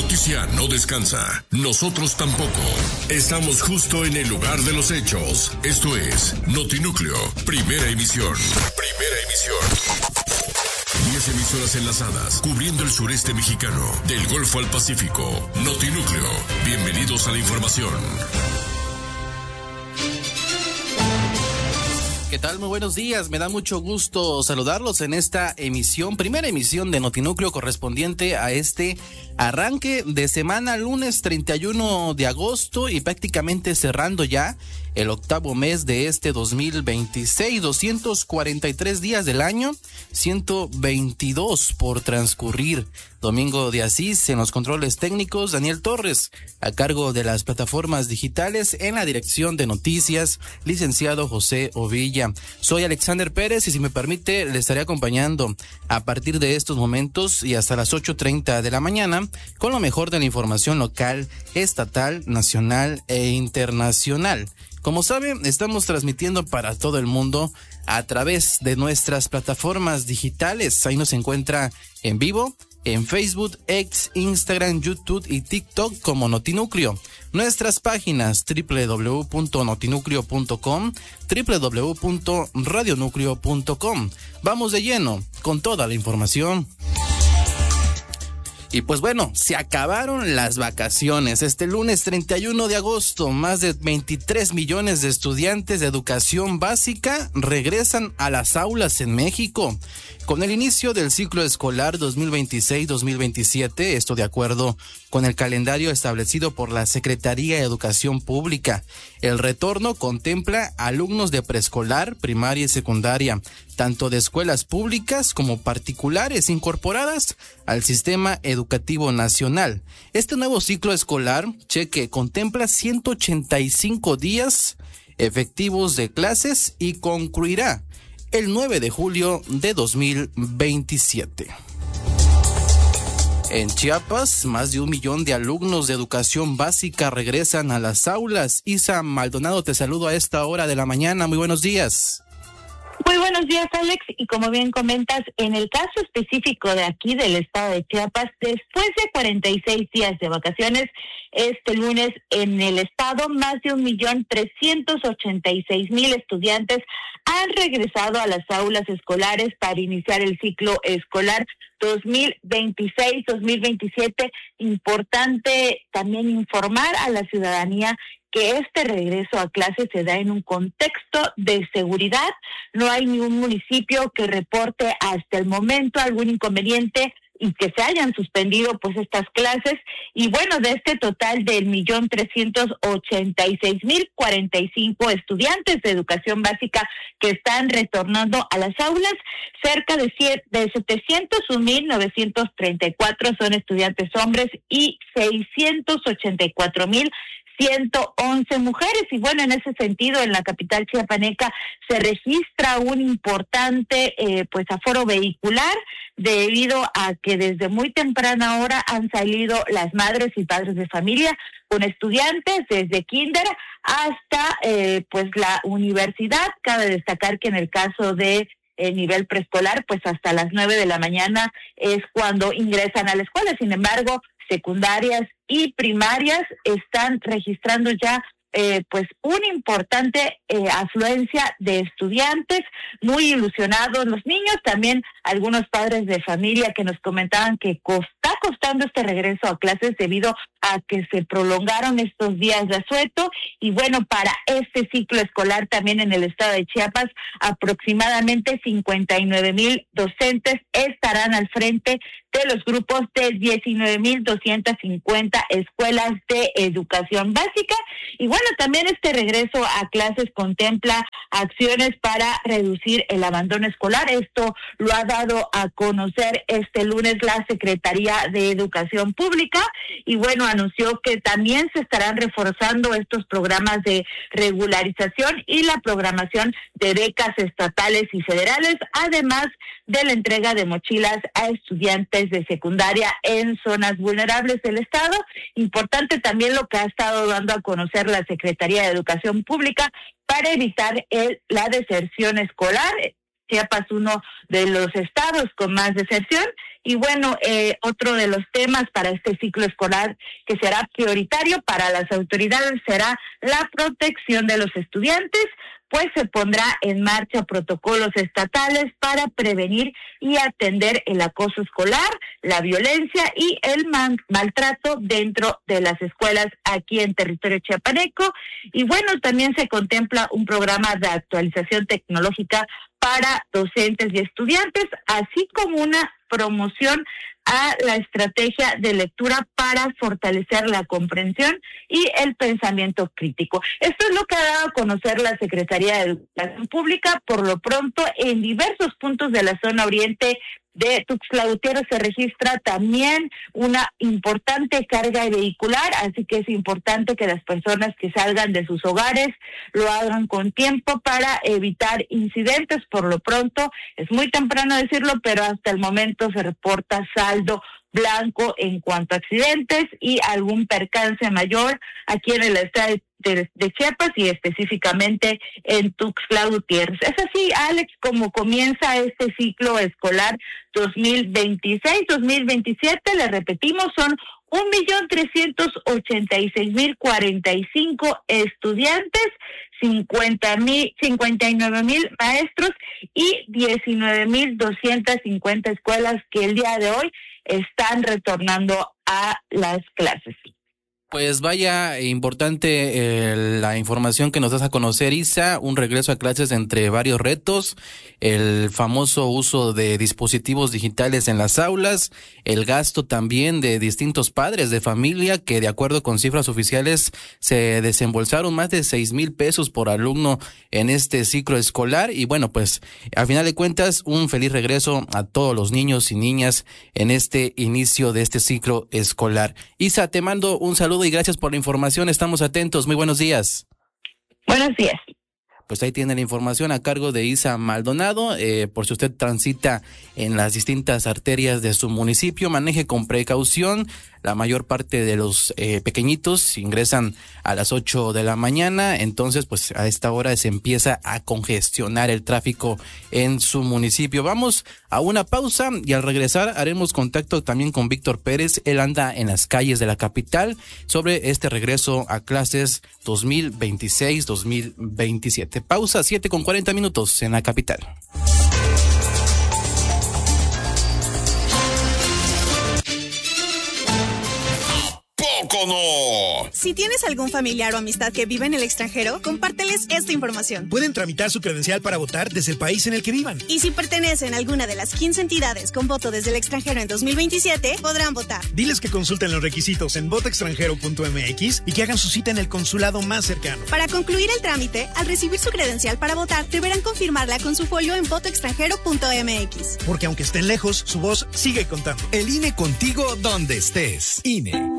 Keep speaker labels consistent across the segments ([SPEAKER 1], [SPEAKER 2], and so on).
[SPEAKER 1] noticia no descansa. Nosotros tampoco. Estamos justo en el lugar de los hechos. Esto es Notinúcleo, primera emisión. Primera emisión. 10 emisoras enlazadas, cubriendo el sureste mexicano, del Golfo al Pacífico. Notinúcleo. Bienvenidos a la información.
[SPEAKER 2] ¿Qué tal? Muy buenos días. Me da mucho gusto saludarlos en esta emisión, primera emisión de Notinúcleo correspondiente a este arranque de semana, lunes 31 de agosto y prácticamente cerrando ya el octavo mes de este 2026, 243 días del año, 122 por transcurrir. Domingo de Asís en los controles técnicos, Daniel Torres a cargo de las plataformas digitales, en la dirección de noticias, licenciado José Ovilla. Soy Alexander Pérez y si me permite le estaré acompañando a partir de estos momentos y hasta las 8:30 de la mañana con lo mejor de la información local, estatal, nacional e internacional. Como saben, estamos transmitiendo para todo el mundo a través de nuestras plataformas digitales. Ahí nos encuentra en vivo en Facebook, X, Instagram, YouTube y TikTok como Notinúcleo. Nuestras páginas www.notinucleo.com, www.radionucleo.com. Vamos de lleno con toda la información. Y pues bueno, se acabaron las vacaciones. Este lunes 31 de agosto, más de 23 millones de estudiantes de educación básica regresan a las aulas en México. Con el inicio del ciclo escolar 2026-2027, esto de acuerdo con el calendario establecido por la Secretaría de Educación Pública. El retorno contempla alumnos de preescolar, primaria y secundaria, tanto de escuelas públicas como particulares incorporadas al sistema educativo nacional. Este nuevo ciclo escolar, cheque, contempla 185 días efectivos de clases y concluirá el 9 de julio de 2027. En Chiapas, más de 1 millón de alumnos de educación básica regresan a las aulas. Isa Maldonado, te saludo a esta hora de la mañana. Muy buenos días.
[SPEAKER 3] Muy buenos días, Alex. Y como bien comentas, en el caso específico de aquí del estado de Chiapas, después de 46 días de vacaciones, este lunes en el estado, más de 1,386,000 estudiantes han regresado a las aulas escolares para iniciar el ciclo escolar 2026-2027. Importante también informar a la ciudadanía que este regreso a clases se da en un contexto de seguridad. No hay ningún municipio que reporte hasta el momento algún inconveniente y que se hayan suspendido pues estas clases. Y bueno, de este total del 1,386,045 estudiantes de educación básica que están retornando a las aulas, cerca de 701,934 son estudiantes hombres y 684,111 mujeres. Y bueno, en ese sentido, en la capital chiapaneca se registra un importante pues aforo vehicular, debido a que desde muy temprana hora han salido las madres y padres de familia con estudiantes desde kinder hasta pues la universidad. Cabe destacar que en el caso de nivel preescolar, pues hasta las 9 de la mañana es cuando ingresan a la escuela. Sin embargo, secundarias y primarias están registrando ya pues una importante afluencia de estudiantes, muy ilusionados los niños, también algunos padres de familia que nos comentaban que está costando este regreso a clases debido a que se prolongaron estos días de asueto. Y bueno, para este ciclo escolar también en el estado de Chiapas, aproximadamente 59,000 docentes estarán al frente de los grupos de 19,250 escuelas de educación básica. Y bueno, también este regreso a clases contempla acciones para reducir el abandono escolar. Esto lo ha dado a conocer este lunes la Secretaría de Educación Pública y bueno, anunció que también se estarán reforzando estos programas de regularización y la programación de becas estatales y federales, además de la entrega de mochilas a estudiantes de secundaria en zonas vulnerables del estado. Importante también lo que ha estado dando a conocer la Secretaría de Educación Pública para evitar la deserción escolar. Chiapas uno de los estados con más deserción. Y bueno, otro de los temas para este ciclo escolar que será prioritario para las autoridades será la protección de los estudiantes, pues se pondrá en marcha protocolos estatales para prevenir y atender el acoso escolar, la violencia y el maltrato dentro de las escuelas aquí en territorio chiapaneco. Y bueno, también se contempla un programa de actualización tecnológica para docentes y estudiantes, así como una promoción a la estrategia de lectura para fortalecer la comprensión y el pensamiento crítico. Esto es lo que ha dado a conocer la Secretaría de Educación Pública. Por lo pronto, en diversos puntos de la zona oriente de Tuxtla Gutiérrez se registra también una importante carga vehicular, así que es importante que las personas que salgan de sus hogares lo hagan con tiempo para evitar incidentes. Por lo pronto, es muy temprano decirlo, pero hasta el momento se reporta saldo blanco en cuanto a accidentes y algún percance mayor aquí en el estado de Chiapas y específicamente en Tuxtla Gutiérrez. Es así, Alex, como comienza este ciclo escolar 2026-2027, le repetimos, son 1,386,045 estudiantes, 59,000 maestros y 19,250 escuelas que el día de hoy están retornando a las clases.
[SPEAKER 2] Pues vaya, importante la información que nos das a conocer, Isa, un regreso a clases entre varios retos, el famoso uso de dispositivos digitales en las aulas, el gasto también de distintos padres de familia que de acuerdo con cifras oficiales se desembolsaron más de 6,000 pesos por alumno en este ciclo escolar y bueno, pues al final de cuentas un feliz regreso a todos los niños y niñas en este inicio de este ciclo escolar. Isa, te mando un saludo y gracias por la información. Estamos atentos. Muy buenos días.
[SPEAKER 3] Buenos días.
[SPEAKER 2] Pues ahí tiene la información a cargo de Isa Maldonado. Por si usted transita en las distintas arterias de su municipio, maneje con precaución. La mayor parte de los pequeñitos ingresan a las 8 de la mañana, entonces pues a esta hora se empieza a congestionar el tráfico en su municipio. Vamos a una pausa y al regresar haremos contacto también con Víctor Pérez. Él anda en las calles de la capital sobre este regreso a clases 2026-2027. Pausa, 7:40 en la capital.
[SPEAKER 1] No.
[SPEAKER 4] Si tienes algún familiar o amistad que vive en el extranjero, compárteles esta información.
[SPEAKER 5] Pueden tramitar su credencial para votar desde el país en el que vivan.
[SPEAKER 4] Y si pertenecen a alguna de las 15 entidades con voto desde el extranjero en 2027, podrán votar.
[SPEAKER 5] Diles que consulten los requisitos en votoextranjero.mx y que hagan su cita en el consulado más cercano.
[SPEAKER 4] Para concluir el trámite, al recibir su credencial para votar, deberán confirmarla con su folio en votoextranjero.mx.
[SPEAKER 5] Porque aunque estén lejos, su voz sigue contando.
[SPEAKER 6] El INE contigo donde estés. INE.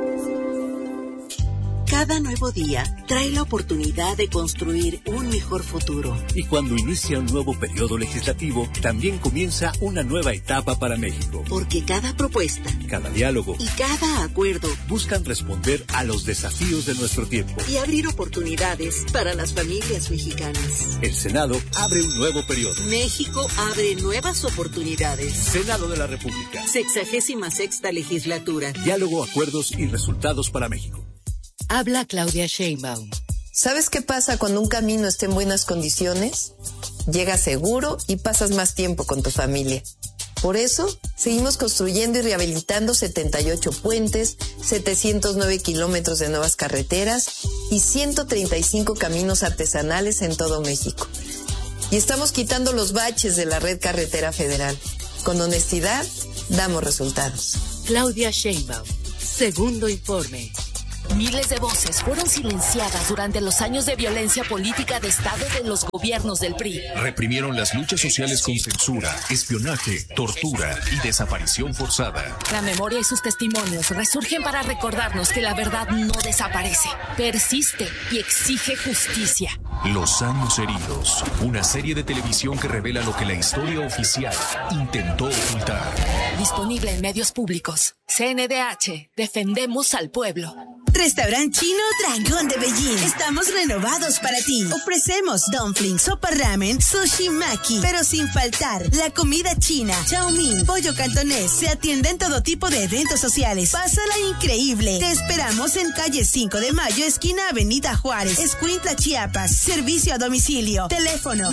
[SPEAKER 7] Cada nuevo día trae la oportunidad de construir un mejor futuro.
[SPEAKER 8] Y cuando inicia un nuevo periodo legislativo, también comienza una nueva etapa para México.
[SPEAKER 7] Porque cada propuesta,
[SPEAKER 8] cada diálogo
[SPEAKER 7] y cada acuerdo
[SPEAKER 8] buscan responder a los desafíos de nuestro tiempo.
[SPEAKER 7] Y abrir oportunidades para las familias mexicanas.
[SPEAKER 8] El Senado abre un nuevo periodo.
[SPEAKER 7] México abre nuevas oportunidades.
[SPEAKER 8] Senado de la República.
[SPEAKER 7] 66ª legislatura.
[SPEAKER 8] Diálogo, acuerdos y resultados para México.
[SPEAKER 9] Habla Claudia Sheinbaum.
[SPEAKER 10] ¿Sabes qué pasa cuando un camino está en buenas condiciones? Llegas seguro y pasas más tiempo con tu familia. Por eso, seguimos construyendo y rehabilitando 78 puentes, 709 kilómetros de nuevas carreteras y 135 caminos artesanales en todo México. Y estamos quitando los baches de la red carretera federal. Con honestidad, damos resultados.
[SPEAKER 9] Claudia Sheinbaum. Segundo informe.
[SPEAKER 11] Miles de voces fueron silenciadas durante los años de violencia política de Estado de los gobiernos del PRI.
[SPEAKER 1] Reprimieron las luchas sociales con censura, espionaje, tortura y desaparición forzada.
[SPEAKER 11] La memoria y sus testimonios resurgen para recordarnos que la verdad no desaparece, persiste y exige justicia.
[SPEAKER 1] Los años heridos, una serie de televisión que revela lo que la historia oficial intentó ocultar.
[SPEAKER 11] Disponible en medios públicos. CNDH, defendemos al pueblo.
[SPEAKER 12] Restaurante Chino Dragón de Beijing. Estamos renovados para ti. Ofrecemos dumpling, sopa ramen, sushi maki, pero sin faltar la comida china, chow mein, pollo cantonés. Se atiende en todo tipo de eventos sociales. Pásala increíble. Te esperamos en calle 5 de Mayo, esquina Avenida Juárez, Escuintla, Chiapas. Servicio a domicilio. Teléfono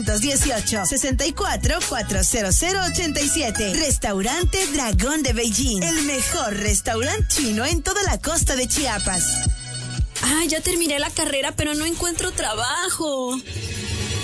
[SPEAKER 12] 918-64-40087. Restaurante Dragón de Beijing. El mejor restaurante chino en toda la costa de Chiapas.
[SPEAKER 13] Ya terminé la carrera, pero no encuentro trabajo.